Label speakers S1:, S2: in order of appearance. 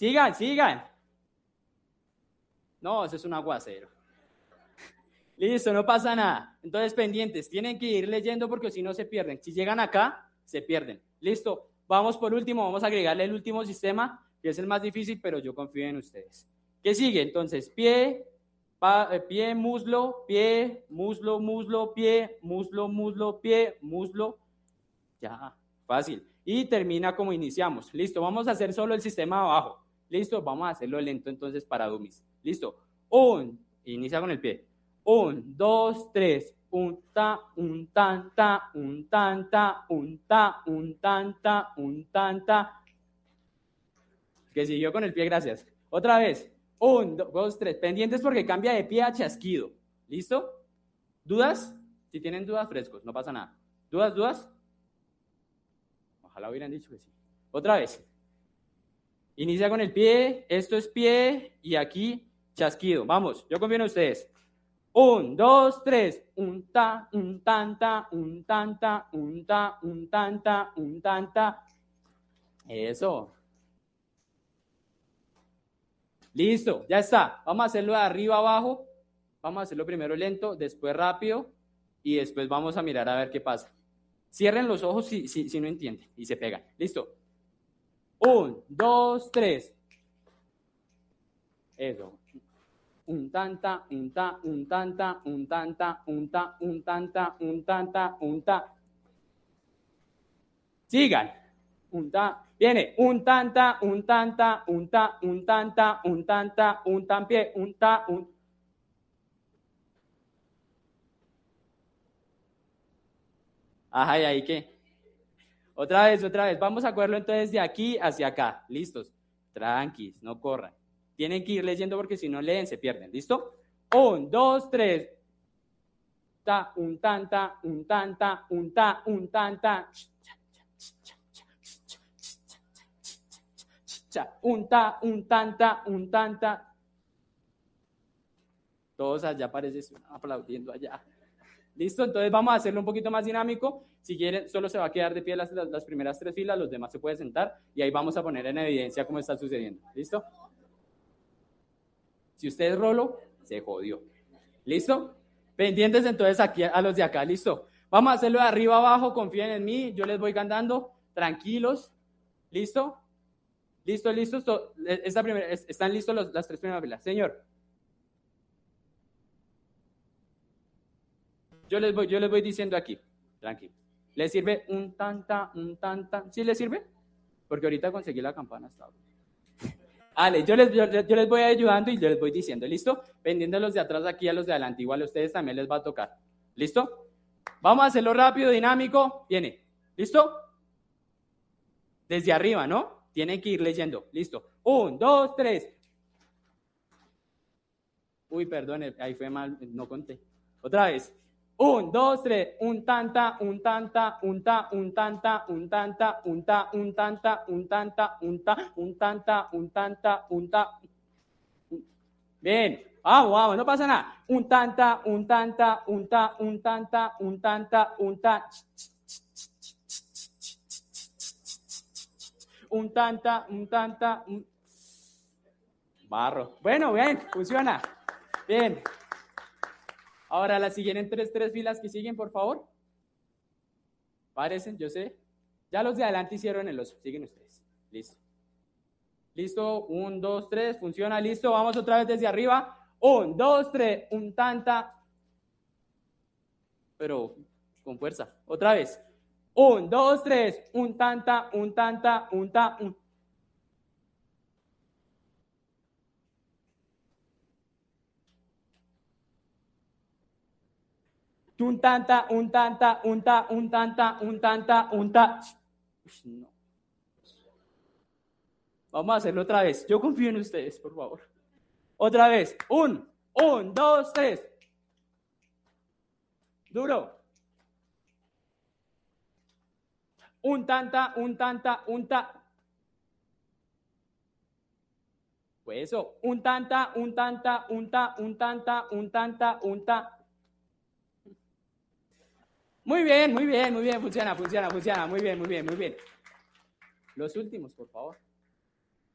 S1: Sigan, sigan. No, eso es un aguacero. Listo, no pasa nada. Entonces, pendientes, tienen que ir leyendo porque si no se pierden. Si llegan acá, se pierden. Listo, vamos por último, vamos a agregarle el último sistema, que es el más difícil, pero yo confío en ustedes. ¿Qué sigue? Entonces, pie, pie, muslo, pie, muslo, muslo, pie, muslo, muslo, pie, muslo. Ya, fácil. Y termina como iniciamos. Listo, vamos a hacer solo el sistema de abajo. Listo, vamos a hacerlo lento entonces para dummies. Listo, inicia con el pie. 1, 2, 3, un ta, un tan, ta, un tan, ta, un ta, un tan, ta, un tan, ta. Que siguió con el pie, gracias. Otra vez. 1, 2, 3. Pendientes porque cambia de pie a chasquido. ¿Listo? ¿Dudas? Si tienen dudas, frescos, no pasa nada. ¿Dudas, dudas? Ojalá hubieran dicho que sí. Otra vez. Inicia con el pie, esto es pie y aquí chasquido. Vamos, yo confío en ustedes. 1, 2, 3. Un ta, un tan, ta, un tan, ta, un ta, un tan, ta, un tan, ta. Eso. Listo, ya está. Vamos a hacerlo de arriba abajo. Vamos a hacerlo primero lento, después rápido y después vamos a mirar a ver qué pasa. Cierren los ojos si no entienden y se pegan. Listo. 1, 2, 3. Eso. Un tanta, un ta, un tanta, un tanta, un ta, un tanta, un tanta, un ta. Sigan. Un ta. Viene. Un tanta, un tanta, un ta, un tanta, un tanta, un tan pie, un ta, un. Ajá, ¿y ahí qué? Otra vez. Vamos a cogerlo entonces de aquí hacia acá. ¿Listos? Tranquis, no corran. Tienen que ir leyendo porque si no leen se pierden. ¿Listo? 1, 2, 3. Ta, un tanta, un tanta, un ta, un tanta. Un ta, un tanta, un tanta. Todos allá parecen aplaudiendo allá. ¿Listo? Entonces vamos a hacerlo un poquito más dinámico. Si quieren, solo se va a quedar de pie las primeras 3 filas, los demás se pueden sentar y ahí vamos a poner en evidencia cómo está sucediendo. ¿Listo? Si usted es rolo, se jodió. ¿Listo? Pendientes entonces aquí a los de acá. ¿Listo? Vamos a hacerlo de arriba abajo, confíen en mí, yo les voy cantando, tranquilos. ¿Listo? ¿Listo? ¿Están listos las 3 primeras filas? Señor. Yo les voy diciendo aquí, tranquilo. ¿Le sirve un tanta, un tanta? ¿Sí le sirve? Porque ahorita conseguí la campana hasta ahora. Vale, yo les voy ayudando y yo les voy diciendo, ¿listo? Pendiendo los de atrás aquí a los de adelante, igual a ustedes también les va a tocar. ¿Listo? Vamos a hacerlo rápido, dinámico. Viene. ¿Listo? Desde arriba, ¿no? Tienen que ir leyendo. ¿Listo? 1, 2, 3. Uy, perdón, ahí fue mal, no conté. Otra vez. 1, 2, 3. Un tanta, un tanta, un ta, un tanta, un tanta, un ta, un tanta, un tanta, un ta, un tanta, un tanta, un ta. Bien. Vamos, no pasa nada. Un tanta, un tanta, un ta, un tanta, un tanta, un ta. Un tanta, un tanta, un. Barro. Bueno, bien, funciona. Bien. Ahora las siguientes 3 filas que siguen, por favor. Parecen, yo sé. Ya los de adelante hicieron el oso. Siguen ustedes. Listo. Listo. 1, 2, 3. Funciona. Listo. Vamos otra vez desde arriba. 1, 2, 3. Un tanta. Pero con fuerza. Otra vez. 1, 2, 3. Un tanta, un tanta, un ta, un. Un tanta, un tanta, un ta, un tanta, un tanta, un ta. No. Vamos a hacerlo otra vez. Yo confío en ustedes, por favor. Otra vez. 1, 2, 3. Duro. Un tanta, un tanta, un ta. Pues eso. Un tanta, un tanta, un ta, un tanta, un tanta, un ta. Muy bien. Funciona. Muy bien. Los últimos, por favor.